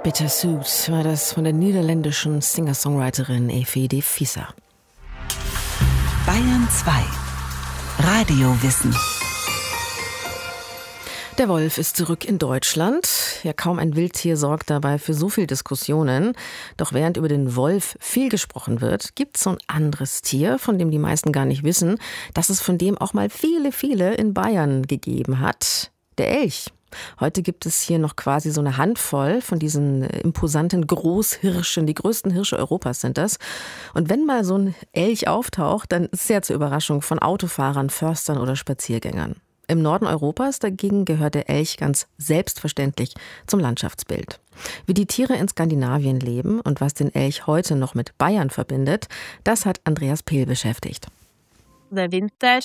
Bittersweet war das von der niederländischen Singer-Songwriterin Evi de Visser. Bayern 2 Radiowissen. Der Wolf ist zurück in Deutschland. Ja, kaum ein Wildtier sorgt dabei für so viel Diskussionen. Doch während über den Wolf viel gesprochen wird, gibt es so ein anderes Tier, von dem die meisten gar nicht wissen, dass es von dem auch mal viele in Bayern gegeben hat. Der Elch. Heute gibt es hier noch quasi so eine Handvoll von diesen imposanten Großhirschen. Die größten Hirsche Europas sind das. Und wenn mal so ein Elch auftaucht, dann ist es ja zur Überraschung von Autofahrern, Förstern oder Spaziergängern. Im Norden Europas dagegen gehört der Elch ganz selbstverständlich zum Landschaftsbild. Wie die Tiere in Skandinavien leben und was den Elch heute noch mit Bayern verbindet, das hat Andreas Pehl beschäftigt. Der Winter.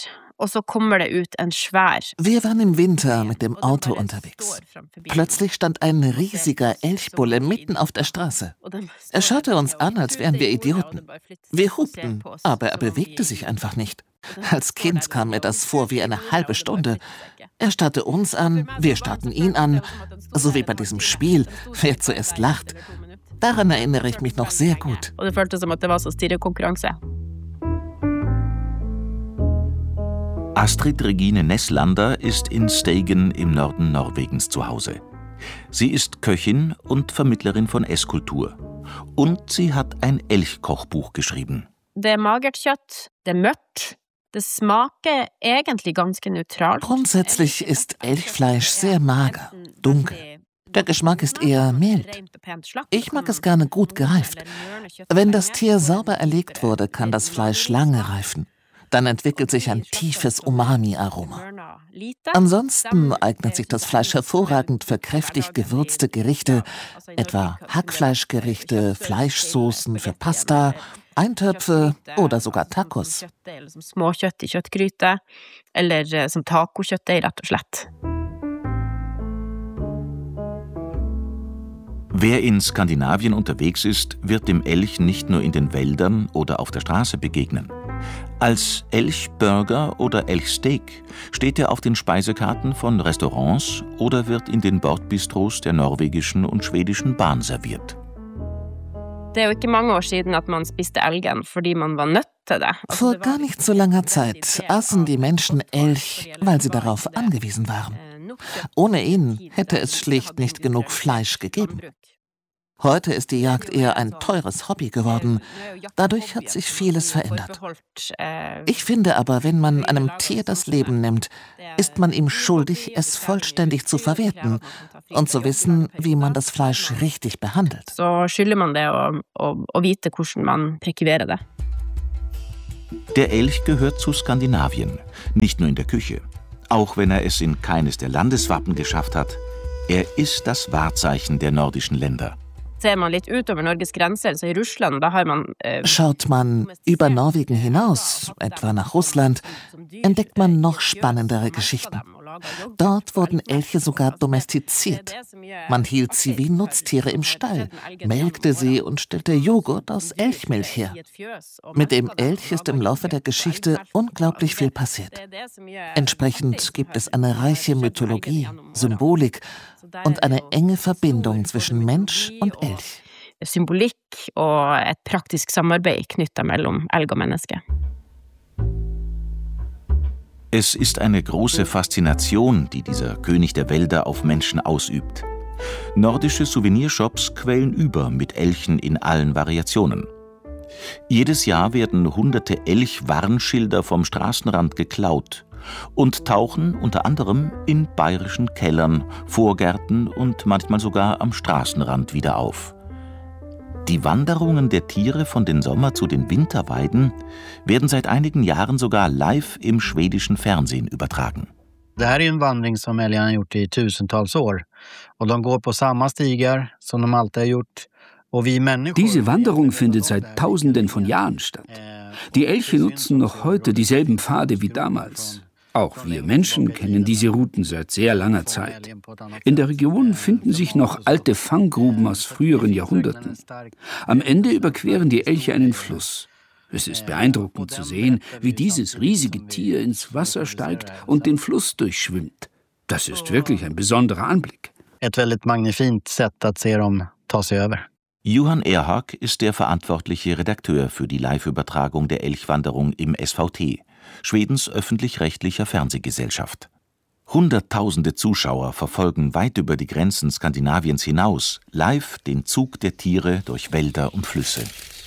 Wir waren im Winter mit dem Auto unterwegs. Plötzlich stand ein riesiger Elchbulle mitten auf der Straße. Er schaute uns an, als wären wir Idioten. Wir hupten, aber er bewegte sich einfach nicht. Als Kind kam mir das vor wie eine halbe Stunde. Er starrte uns an, wir starrten ihn an, so wie bei diesem Spiel, wer zuerst lacht. Daran erinnere ich mich noch sehr gut. Astrid Regine Nesslander ist in Steigen im Norden Norwegens zu Hause. Sie ist Köchin und Vermittlerin von Esskultur. Und sie hat ein Elchkochbuch geschrieben. Det magert kjøtt, det mørkt. Det smaker egentlig ganske neutralt. Grundsätzlich ist Elchfleisch sehr mager, dunkel. Der Geschmack ist eher mild. Ich mag es gerne gut gereift. Wenn das Tier sauber erlegt wurde, kann das Fleisch lange reifen. Dann entwickelt sich ein tiefes Umami-Aroma. Ansonsten eignet sich das Fleisch hervorragend für kräftig gewürzte Gerichte, etwa Hackfleischgerichte, Fleischsoßen für Pasta, Eintöpfe oder sogar Tacos. Wer in Skandinavien unterwegs ist, wird dem Elch nicht nur in den Wäldern oder auf der Straße begegnen. Als Elchburger oder Elchsteak steht er auf den Speisekarten von Restaurants oder wird in den Bordbistros der norwegischen und schwedischen Bahn serviert. Vor gar nicht so langer Zeit aßen die Menschen Elch, weil sie darauf angewiesen waren. Ohne ihn hätte es schlicht nicht genug Fleisch gegeben. Heute ist die Jagd eher ein teures Hobby geworden. Dadurch hat sich vieles verändert. Ich finde aber, wenn man einem Tier das Leben nimmt, ist man ihm schuldig, es vollständig zu verwerten und zu wissen, wie man das Fleisch richtig behandelt. Der Elch gehört zu Skandinavien, nicht nur in der Küche. Auch wenn er es in keines der Landeswappen geschafft hat, er ist das Wahrzeichen der nordischen Länder. Schaut man über Norwegen hinaus, etwa nach Russland, entdeckt man noch spannendere Geschichten. Dort wurden Elche sogar domestiziert. Man hielt sie wie Nutztiere im Stall, melkte sie und stellte Joghurt aus Elchmilch her. Mit dem Elch ist im Laufe der Geschichte unglaublich viel passiert. Entsprechend gibt es eine reiche Mythologie, Symbolik und eine enge Verbindung zwischen Mensch und Elch. Symbolikk og et praktisk samarbeid knyttet mellom elg og menneske. Es ist eine große Faszination, die dieser König der Wälder auf Menschen ausübt. Nordische Souvenirshops quellen über mit Elchen in allen Variationen. Jedes Jahr werden hunderte Elch-Warnschilder vom Straßenrand geklaut und tauchen unter anderem in bayerischen Kellern, Vorgärten und manchmal sogar am Straßenrand wieder auf. Die Wanderungen der Tiere von den Sommer- zu den Winterweiden werden seit einigen Jahren sogar live im schwedischen Fernsehen übertragen. Det här är en vandring som älgarna gjort i tusentals år. Och de går på samma stigar som de alltid har gjort. Och vi människor... Diese Wanderung findet seit Tausenden von Jahren statt. Die Elche nutzen noch heute dieselben Pfade wie damals. Auch wir Menschen kennen diese Routen seit sehr langer Zeit. In der Region finden sich noch alte Fanggruben aus früheren Jahrhunderten. Am Ende überqueren die Elche einen Fluss. Es ist beeindruckend zu sehen, wie dieses riesige Tier ins Wasser steigt und den Fluss durchschwimmt. Das ist wirklich ein besonderer Anblick. Ett väldigt magnifint sätt att se dem ta sig över. Johan Erhag ist der verantwortliche Redakteur für die Live-Übertragung der Elchwanderung im SVT, Schwedens öffentlich-rechtlicher Fernsehgesellschaft. Hunderttausende Zuschauer verfolgen weit über die Grenzen Skandinaviens hinaus live den Zug der Tiere durch Wälder und Flüsse.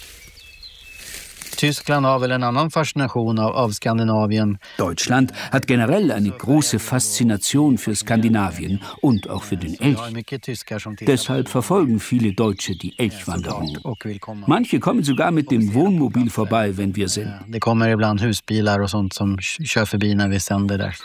Tyskland har väl en annan fascination av Skandinavien. Deutschland hat generell eine große Faszination für Skandinavien und auch für den Elch. Deshalb verfolgen viele Deutsche die Elchwanderung. Manche kommen sogar mit dem Wohnmobil vorbei, wenn wir sind. Det kommer ibland husbilar och sånt som kör förbi när vi sänder där.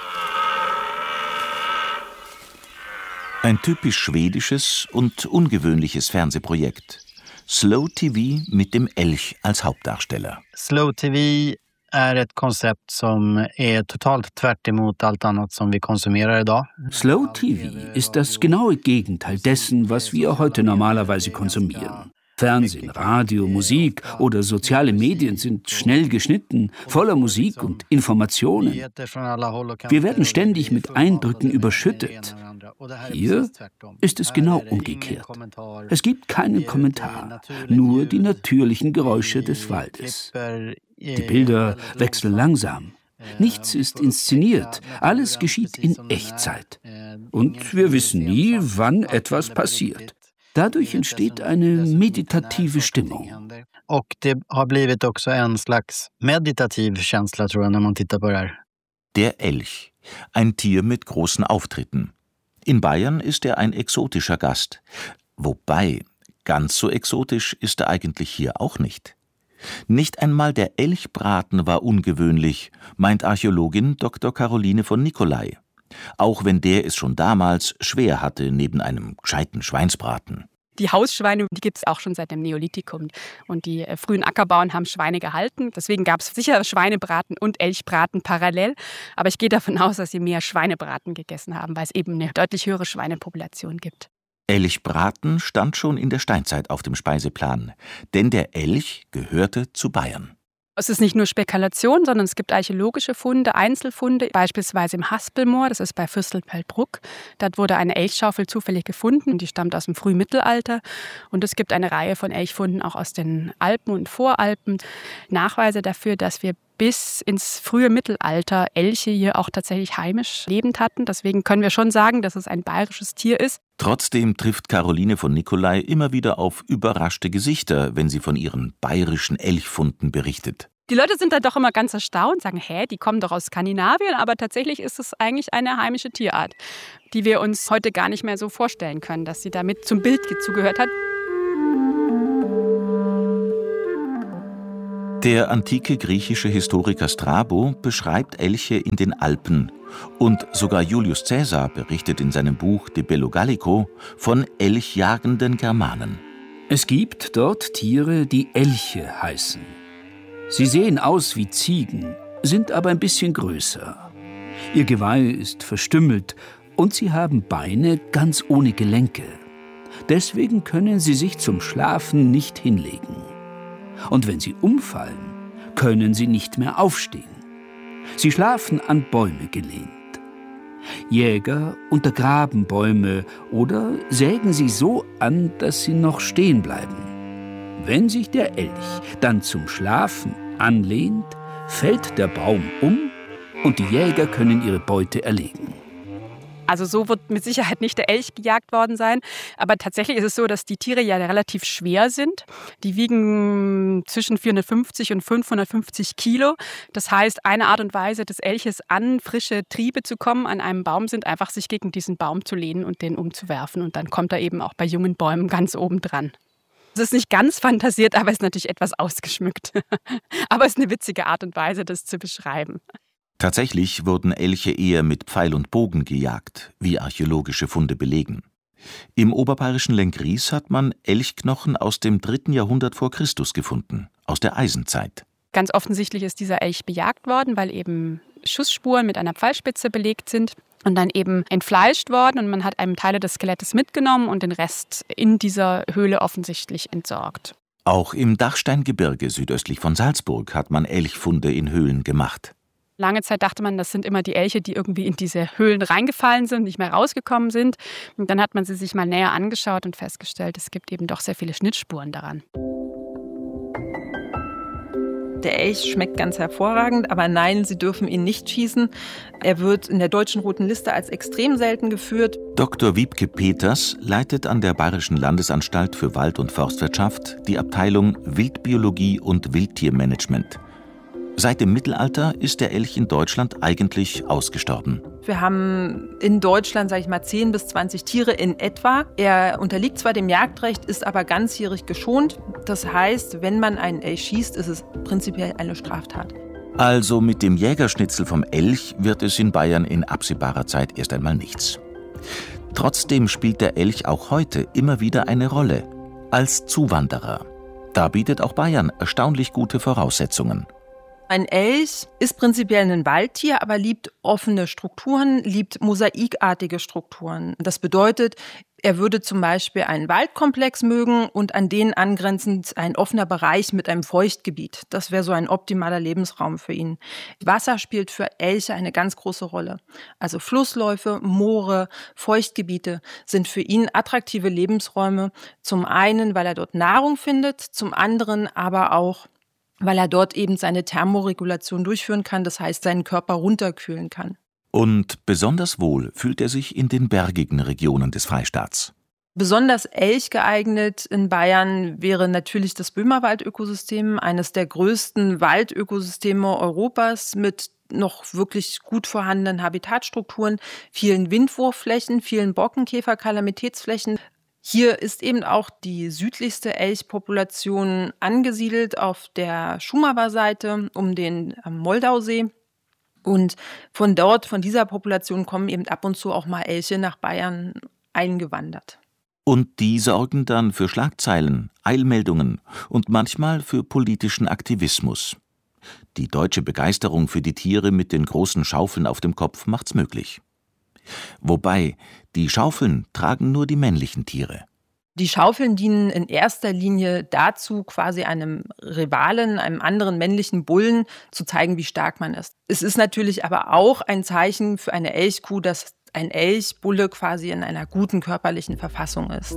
Ein typisch schwedisches und ungewöhnliches Fernsehprojekt. Slow TV mit dem Elch als Hauptdarsteller. Slow TV är ett koncept som är totalt tvärt emot allt annat som vi konsumerar idag. Slow TV ist das genaue Gegenteil dessen, was wir heute normalerweise konsumieren. Fernsehen, Radio, Musik oder soziale Medien sind schnell geschnitten, voller Musik und Informationen. Wir werden ständig mit Eindrücken überschüttet. Hier ist es genau umgekehrt. Es gibt keinen Kommentar, nur die natürlichen Geräusche des Waldes. Die Bilder wechseln langsam. Nichts ist inszeniert, alles geschieht in Echtzeit. Und wir wissen nie, wann etwas passiert. Dadurch entsteht eine meditative Stimmung. Och det har blivit också en slags meditativ känsla, tror jag, när man tittar på det här. Der Elch, ein Tier mit großen Auftritten. In Bayern ist er ein exotischer Gast. Wobei, ganz so exotisch ist er eigentlich hier auch nicht. Nicht einmal der Elchbraten war ungewöhnlich, meint Archäologin Dr. Caroline von Nicolai. Auch wenn der es schon damals schwer hatte neben einem gescheiten Schweinsbraten. Die Hausschweine, die gibt es auch schon seit dem Neolithikum. Und die frühen Ackerbauern haben Schweine gehalten. Deswegen gab es sicher Schweinebraten und Elchbraten parallel. Aber ich gehe davon aus, dass sie mehr Schweinebraten gegessen haben, weil es eben eine deutlich höhere Schweinepopulation gibt. Elchbraten stand schon in der Steinzeit auf dem Speiseplan. Denn der Elch gehörte zu Bayern. Es ist nicht nur Spekulation, sondern es gibt archäologische Funde, Einzelfunde, beispielsweise im Haspelmoor, das ist bei Fürstelfeldbruck. Dort wurde eine Elchschaufel zufällig gefunden, die stammt aus dem Frühmittelalter. Und es gibt eine Reihe von Elchfunden auch aus den Alpen und Voralpen. Nachweise dafür, dass wir bis ins frühe Mittelalter Elche hier auch tatsächlich heimisch lebend hatten. Deswegen können wir schon sagen, dass es ein bayerisches Tier ist. Trotzdem trifft Caroline von Nicolai immer wieder auf überraschte Gesichter, wenn sie von ihren bayerischen Elchfunden berichtet. Die Leute sind da doch immer ganz erstaunt, sagen, die kommen doch aus Skandinavien, aber tatsächlich ist es eigentlich eine heimische Tierart, die wir uns heute gar nicht mehr so vorstellen können, dass sie damit zum Bild zugehört hat. Der antike griechische Historiker Strabo beschreibt Elche in den Alpen und sogar Julius Caesar berichtet in seinem Buch De Bello Gallico von elchjagenden Germanen. Es gibt dort Tiere, die Elche heißen. Sie sehen aus wie Ziegen, sind aber ein bisschen größer. Ihr Geweih ist verstümmelt und sie haben Beine ganz ohne Gelenke. Deswegen können sie sich zum Schlafen nicht hinlegen. Und wenn sie umfallen, können sie nicht mehr aufstehen. Sie schlafen an Bäume gelehnt. Jäger untergraben Bäume oder sägen sie so an, dass sie noch stehen bleiben. Wenn sich der Elch dann zum Schlafen anlehnt, fällt der Baum um und die Jäger können ihre Beute erlegen. Also so wird mit Sicherheit nicht der Elch gejagt worden sein. Aber tatsächlich ist es so, dass die Tiere ja relativ schwer sind. Die wiegen zwischen 450 und 550 Kilo. Das heißt, eine Art und Weise des Elches an frische Triebe zu kommen an einem Baum sind einfach, sich gegen diesen Baum zu lehnen und den umzuwerfen. Und dann kommt er eben auch bei jungen Bäumen ganz oben dran. Es ist nicht ganz fantasiert, aber es ist natürlich etwas ausgeschmückt. Aber es ist eine witzige Art und Weise, das zu beschreiben. Tatsächlich wurden Elche eher mit Pfeil und Bogen gejagt, wie archäologische Funde belegen. Im oberbayerischen Lenggries hat man Elchknochen aus dem 3. Jahrhundert vor Christus gefunden, aus der Eisenzeit. Ganz offensichtlich ist dieser Elch bejagt worden, weil eben Schussspuren mit einer Pfeilspitze belegt sind und dann eben entfleischt worden und man hat einen Teil des Skelettes mitgenommen und den Rest in dieser Höhle offensichtlich entsorgt. Auch im Dachsteingebirge südöstlich von Salzburg hat man Elchfunde in Höhlen gemacht. Lange Zeit dachte man, das sind immer die Elche, die irgendwie in diese Höhlen reingefallen sind, nicht mehr rausgekommen sind. Und dann hat man sie sich mal näher angeschaut und festgestellt, es gibt eben doch sehr viele Schnittspuren daran. Der Elch schmeckt ganz hervorragend, aber nein, Sie dürfen ihn nicht schießen. Er wird in der Deutschen Roten Liste als extrem selten geführt. Dr. Wiebke Peters leitet an der Bayerischen Landesanstalt für Wald- und Forstwirtschaft die Abteilung Wildbiologie und Wildtiermanagement. Seit dem Mittelalter ist der Elch in Deutschland eigentlich ausgestorben. Wir haben in Deutschland, 10 bis 20 Tiere in etwa. Er unterliegt zwar dem Jagdrecht, ist aber ganzjährig geschont. Das heißt, wenn man einen Elch schießt, ist es prinzipiell eine Straftat. Also mit dem Jägerschnitzel vom Elch wird es in Bayern in absehbarer Zeit erst einmal nichts. Trotzdem spielt der Elch auch heute immer wieder eine Rolle. Als Zuwanderer. Da bietet auch Bayern erstaunlich gute Voraussetzungen. Ein Elch ist prinzipiell ein Waldtier, aber liebt offene Strukturen, liebt mosaikartige Strukturen. Das bedeutet, er würde zum Beispiel einen Waldkomplex mögen und an den angrenzend ein offener Bereich mit einem Feuchtgebiet. Das wäre so ein optimaler Lebensraum für ihn. Wasser spielt für Elche eine ganz große Rolle. Also Flussläufe, Moore, Feuchtgebiete sind für ihn attraktive Lebensräume. Zum einen, weil er dort Nahrung findet, zum anderen aber auch, weil er dort eben seine Thermoregulation durchführen kann, das heißt, seinen Körper runterkühlen kann. Und besonders wohl fühlt er sich in den bergigen Regionen des Freistaats. Besonders elchgeeignet in Bayern wäre natürlich das Böhmerwaldökosystem, eines der größten Waldökosysteme Europas mit noch wirklich gut vorhandenen Habitatstrukturen, vielen Windwurfflächen, vielen Borkenkäfer-Kalamitätsflächen. Hier ist eben auch die südlichste Elchpopulation angesiedelt auf der Schumacher-Seite um den Moldausee. Und von dieser Population kommen eben ab und zu auch mal Elche nach Bayern eingewandert. Und die sorgen dann für Schlagzeilen, Eilmeldungen und manchmal für politischen Aktivismus. Die deutsche Begeisterung für die Tiere mit den großen Schaufeln auf dem Kopf macht's möglich. Wobei, die Schaufeln tragen nur die männlichen Tiere. Die Schaufeln dienen in erster Linie dazu, quasi einem Rivalen, einem anderen männlichen Bullen zu zeigen, wie stark man ist. Es ist natürlich aber auch ein Zeichen für eine Elchkuh, dass ein Elchbulle quasi in einer guten körperlichen Verfassung ist.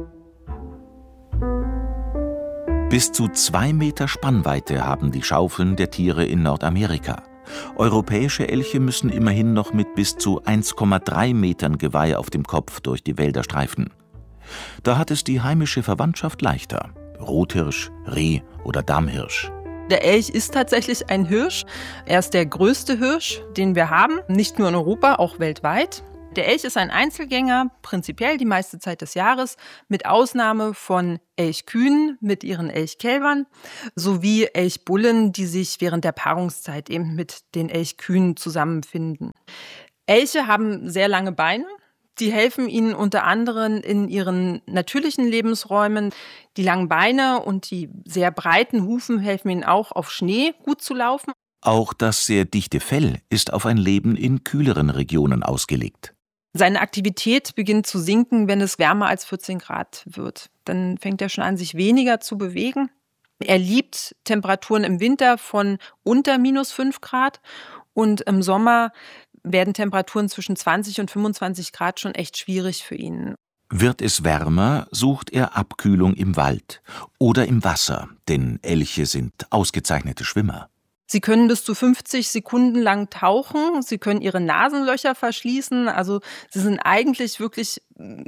Bis zu 2 Meter Spannweite haben die Schaufeln der Tiere in Nordamerika. Europäische Elche müssen immerhin noch mit bis zu 1,3 Metern Geweih auf dem Kopf durch die Wälder streifen. Da hat es die heimische Verwandtschaft leichter. Rothirsch, Reh oder Damhirsch. Der Elch ist tatsächlich ein Hirsch. Er ist der größte Hirsch, den wir haben, nicht nur in Europa, auch weltweit. Der Elch ist ein Einzelgänger, prinzipiell die meiste Zeit des Jahres, mit Ausnahme von Elchkühen mit ihren Elchkälbern sowie Elchbullen, die sich während der Paarungszeit eben mit den Elchkühen zusammenfinden. Elche haben sehr lange Beine. Die helfen ihnen unter anderem in ihren natürlichen Lebensräumen. Die langen Beine und die sehr breiten Hufen helfen ihnen auch, auf Schnee gut zu laufen. Auch das sehr dichte Fell ist auf ein Leben in kühleren Regionen ausgelegt. Seine Aktivität beginnt zu sinken, wenn es wärmer als 14 Grad wird. Dann fängt er schon an, sich weniger zu bewegen. Er liebt Temperaturen im Winter von unter -5 Grad und im Sommer werden Temperaturen zwischen 20 und 25 Grad schon echt schwierig für ihn. Wird es wärmer, sucht er Abkühlung im Wald oder im Wasser, denn Elche sind ausgezeichnete Schwimmer. Sie können bis zu 50 Sekunden lang tauchen, sie können ihre Nasenlöcher verschließen, also sie sind eigentlich wirklich,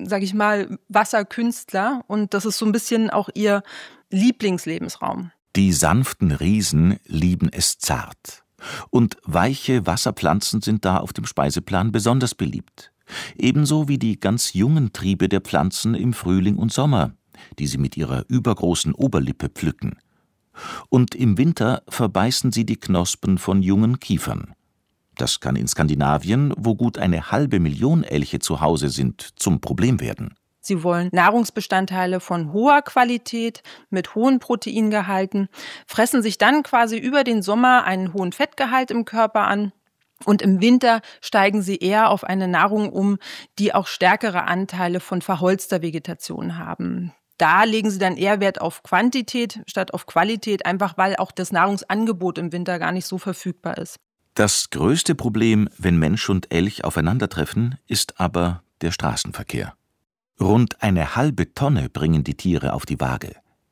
Wasserkünstler und das ist so ein bisschen auch ihr Lieblingslebensraum. Die sanften Riesen lieben es zart. Und weiche Wasserpflanzen sind da auf dem Speiseplan besonders beliebt. Ebenso wie die ganz jungen Triebe der Pflanzen im Frühling und Sommer, die sie mit ihrer übergroßen Oberlippe pflücken. Und im Winter verbeißen sie die Knospen von jungen Kiefern. Das kann in Skandinavien, wo gut 500.000 Elche zu Hause sind, zum Problem werden. Sie wollen Nahrungsbestandteile von hoher Qualität, mit hohen Proteingehalten, fressen sich dann quasi über den Sommer einen hohen Fettgehalt im Körper an. Und im Winter steigen sie eher auf eine Nahrung um, die auch stärkere Anteile von verholzter Vegetation haben. Da legen sie dann eher Wert auf Quantität statt auf Qualität, einfach weil auch das Nahrungsangebot im Winter gar nicht so verfügbar ist. Das größte Problem, wenn Mensch und Elch aufeinandertreffen, ist aber der Straßenverkehr. Rund 1/2 Tonne bringen die Tiere auf die Waage.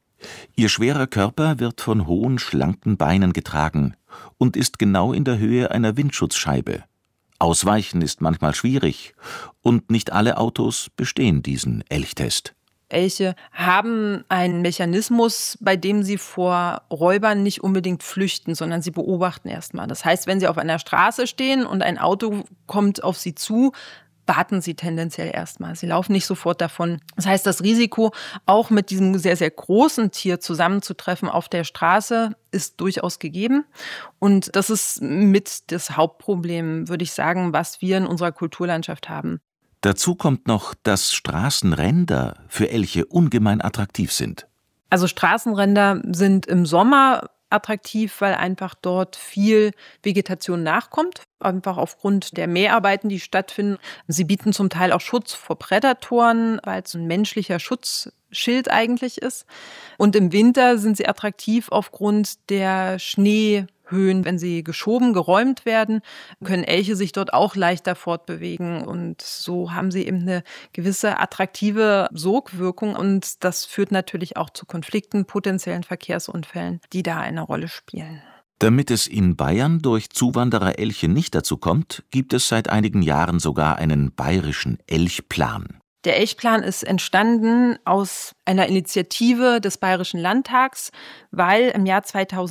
Ihr schwerer Körper wird von hohen, schlanken Beinen getragen und ist genau in der Höhe einer Windschutzscheibe. Ausweichen ist manchmal schwierig und nicht alle Autos bestehen diesen Elchtest. Elche haben einen Mechanismus, bei dem sie vor Räubern nicht unbedingt flüchten, sondern sie beobachten erstmal. Das heißt, wenn sie auf einer Straße stehen und ein Auto kommt auf sie zu, warten sie tendenziell erstmal. Sie laufen nicht sofort davon. Das heißt, das Risiko, auch mit diesem sehr, sehr großen Tier zusammenzutreffen auf der Straße, ist durchaus gegeben. Und das ist mit das Hauptproblem, würde ich sagen, was wir in unserer Kulturlandschaft haben. Dazu kommt noch, dass Straßenränder für Elche ungemein attraktiv sind. Also Straßenränder sind im Sommer attraktiv, weil einfach dort viel Vegetation nachkommt, einfach aufgrund der Mäharbeiten, die stattfinden. Sie bieten zum Teil auch Schutz vor Prädatoren, weil es ein menschlicher Schutzschild eigentlich ist. Und im Winter sind sie attraktiv aufgrund der Schneehöhen. Wenn sie geräumt werden, können Elche sich dort auch leichter fortbewegen. Und so haben sie eben eine gewisse attraktive Sogwirkung. Und das führt natürlich auch zu Konflikten, potenziellen Verkehrsunfällen, die da eine Rolle spielen. Damit es in Bayern durch Zuwanderer-Elche nicht dazu kommt, gibt es seit einigen Jahren sogar einen bayerischen Elchplan. Der Elchplan ist entstanden aus einer Initiative des Bayerischen Landtags, weil im Jahr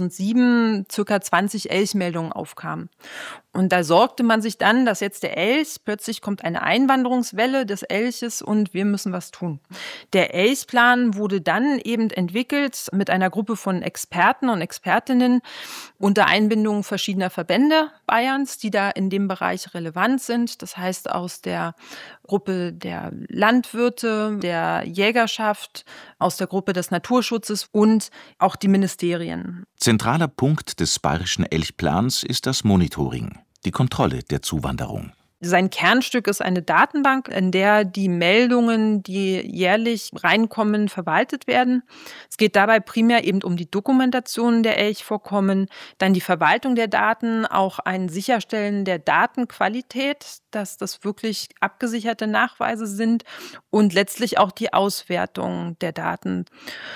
2007 ca. 20 Elchmeldungen aufkamen. Und da sorgte man sich dann, dass jetzt der Elch, plötzlich kommt eine Einwanderungswelle des Elches und wir müssen was tun. Der Elchplan wurde dann eben entwickelt mit einer Gruppe von Experten und Expertinnen unter Einbindung verschiedener Verbände Bayerns, die da in dem Bereich relevant sind. Das heißt aus der Gruppe der Landwirte, der Jägerschaft, aus der Gruppe des Naturschutzes und auch die Ministerien. Zentraler Punkt des bayerischen Elchplans ist das Monitoring, die Kontrolle der Zuwanderung. Sein Kernstück ist eine Datenbank, in der die Meldungen, die jährlich reinkommen, verwaltet werden. Es geht dabei primär eben um die Dokumentation der Elchvorkommen, dann die Verwaltung der Daten, auch ein Sicherstellen der Datenqualität, dass das wirklich abgesicherte Nachweise sind und letztlich auch die Auswertung der Daten.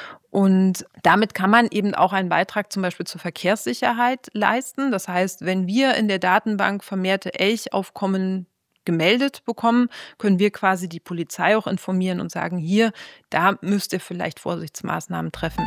Und damit kann man eben auch einen Beitrag zum Beispiel zur Verkehrssicherheit leisten. Das heißt, wenn wir in der Datenbank vermehrte Elchaufkommen gemeldet bekommen, können wir quasi die Polizei auch informieren und sagen, hier, da müsst ihr vielleicht Vorsichtsmaßnahmen treffen.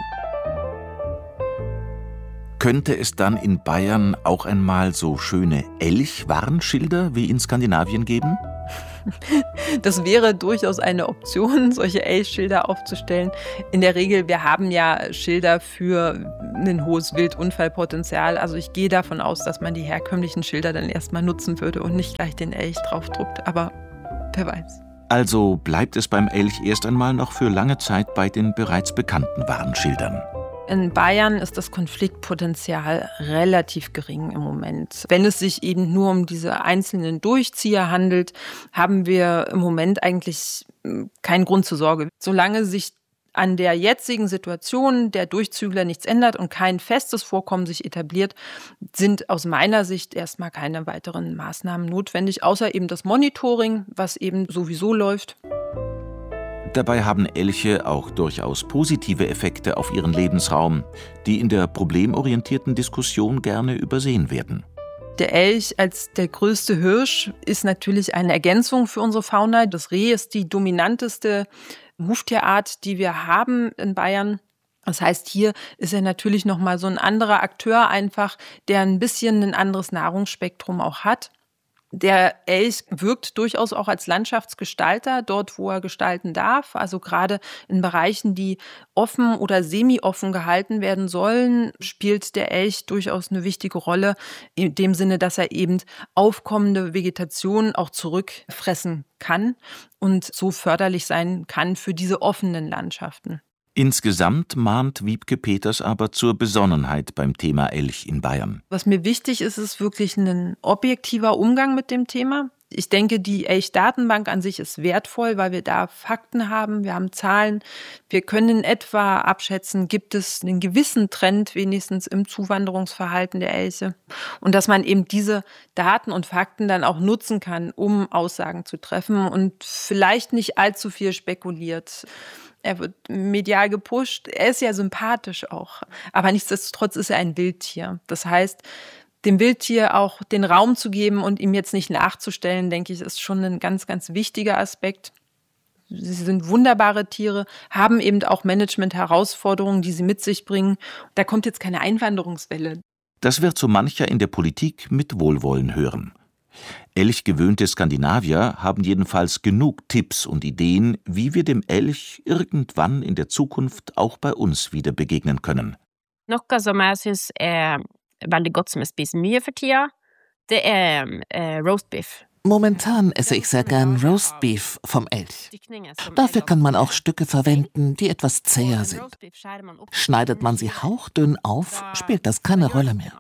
Könnte es dann in Bayern auch einmal so schöne Elchwarnschilder wie in Skandinavien geben? Das wäre durchaus eine Option, solche Elchschilder aufzustellen. In der Regel, wir haben ja Schilder für ein hohes Wildunfallpotenzial. Also ich gehe davon aus, dass man die herkömmlichen Schilder dann erstmal nutzen würde und nicht gleich den Elch draufdruckt. Aber wer weiß. Also bleibt es beim Elch erst einmal noch für lange Zeit bei den bereits bekannten Warnschildern. In Bayern ist das Konfliktpotenzial relativ gering im Moment. Wenn es sich eben nur um diese einzelnen Durchzieher handelt, haben wir im Moment eigentlich keinen Grund zur Sorge. Solange sich an der jetzigen Situation der Durchzügler nichts ändert und kein festes Vorkommen sich etabliert, sind aus meiner Sicht erstmal keine weiteren Maßnahmen notwendig, außer eben das Monitoring, was eben sowieso läuft. Dabei haben Elche auch durchaus positive Effekte auf ihren Lebensraum, die in der problemorientierten Diskussion gerne übersehen werden. Der Elch als der größte Hirsch ist natürlich eine Ergänzung für unsere Fauna. Das Reh ist die dominanteste Huftierart, die wir haben in Bayern. Das heißt, hier ist er natürlich nochmal so ein anderer Akteur einfach, der ein bisschen ein anderes Nahrungsspektrum auch hat. Der Elch wirkt durchaus auch als Landschaftsgestalter, dort wo er gestalten darf. Also gerade in Bereichen, die offen oder semi-offen gehalten werden sollen, spielt der Elch durchaus eine wichtige Rolle. In dem Sinne, dass er eben aufkommende Vegetation auch zurückfressen kann und so förderlich sein kann für diese offenen Landschaften. Insgesamt mahnt Wiebke Peters aber zur Besonnenheit beim Thema Elch in Bayern. Was mir wichtig ist, ist wirklich ein objektiver Umgang mit dem Thema. Ich denke, die Elchdatenbank an sich ist wertvoll, weil wir da Fakten haben, wir haben Zahlen. Wir können in etwa abschätzen, gibt es einen gewissen Trend wenigstens im Zuwanderungsverhalten der Elche. Und dass man eben diese Daten und Fakten dann auch nutzen kann, um Aussagen zu treffen und vielleicht nicht allzu viel spekuliert. Er wird medial gepusht, er ist ja sympathisch auch. Aber nichtsdestotrotz ist er ein Wildtier. Das heißt, dem Wildtier auch den Raum zu geben und ihm jetzt nicht nachzustellen, denke ich, ist schon ein ganz, ganz wichtiger Aspekt. Sie sind wunderbare Tiere, haben eben auch Management-Herausforderungen, die sie mit sich bringen. Da kommt jetzt keine Einwanderungswelle. Das wird so mancher in der Politik mit Wohlwollen hören. Elchgewöhnte Skandinavier haben jedenfalls genug Tipps und Ideen, wie wir dem Elch irgendwann in der Zukunft auch bei uns wieder begegnen können. Noe som jeg synes veldig godt som jeg spiser mye for tida, det roastbiff. Momentan esse ich sehr gern Roastbeef vom Elch. Dafür kann man auch Stücke verwenden, die etwas zäher sind. Schneidet man sie hauchdünn auf, spielt das keine Rolle mehr.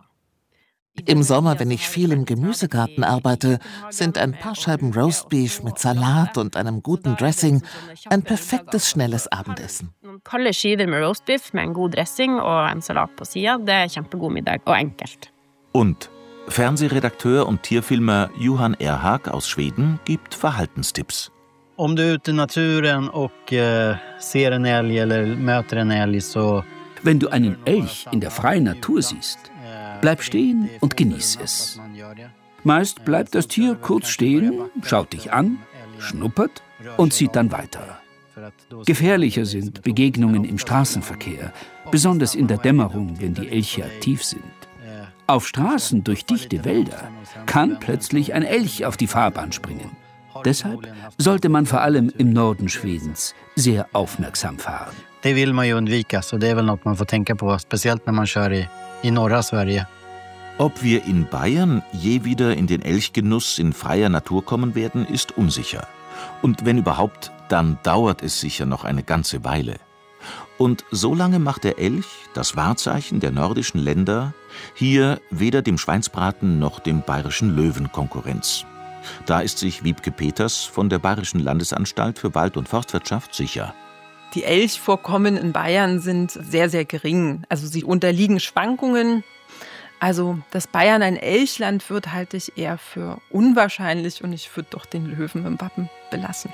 Im Sommer, wenn ich viel im Gemüsegarten arbeite, sind ein paar Scheiben Roastbeef mit Salat und einem guten Dressing ein perfektes, schnelles Abendessen. Kalde skiver med roastbiff med en god dressing og en salat på sida, det kjempegod middag og enkelt. Und Fernsehredakteur und Tierfilmer Johan Erhag aus Schweden gibt Verhaltenstipps. Om du är ute i naturen och ser en älg eller möter en älg så... Wenn du einen Elch in der freien Natur siehst, bleib stehen und genieß es. Meist bleibt das Tier kurz stehen, schaut dich an, schnuppert und zieht dann weiter. Gefährlicher sind Begegnungen im Straßenverkehr, besonders in der Dämmerung, wenn die Elche aktiv sind. Auf Straßen durch dichte Wälder kann plötzlich ein Elch auf die Fahrbahn springen. Deshalb sollte man vor allem im Norden Schwedens sehr aufmerksam fahren. Det vill man ju undvika, så det är väl något man får tänka på, speciellt när man kör i norra Sverige. Ob wir in Bayern je wieder in den Elchgenuss in freier Natur kommen werden, ist unsicher. Und wenn überhaupt, dann dauert es sicher noch eine ganze Weile. Und so lange macht der Elch, das Wahrzeichen der nordischen Länder, hier weder dem Schweinsbraten noch dem bayerischen Löwen Konkurrenz. Da ist sich Wiebke Peters von der Bayerischen Landesanstalt für Wald- und Forstwirtschaft sicher. Die Elchvorkommen in Bayern sind sehr, sehr gering. Also sie unterliegen Schwankungen. Also, dass Bayern ein Elchland wird, halte ich eher für unwahrscheinlich und ich würde doch den Löwen im Wappen belassen.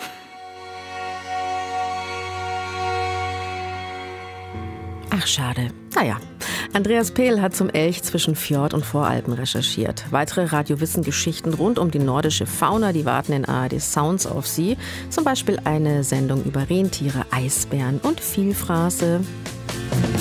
Ach, schade. Naja, Andreas Pehl hat zum Elch zwischen Fjord und Voralpen recherchiert. Weitere Radio-Wissen-Geschichten rund um die nordische Fauna, die warten in ARD Sounds auf Sie. Zum Beispiel eine Sendung über Rentiere, Eisbären und Vielfraße.